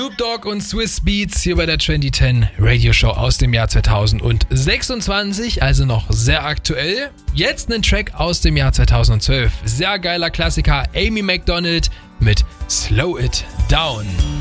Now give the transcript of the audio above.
Snoop Dogg und Swizz Beatz hier bei der Trendy 10 Radio Show aus dem Jahr 2026, also noch sehr aktuell. Jetzt einen Track aus dem Jahr 2012. Sehr geiler Klassiker, Amy Macdonald mit Slow It Down.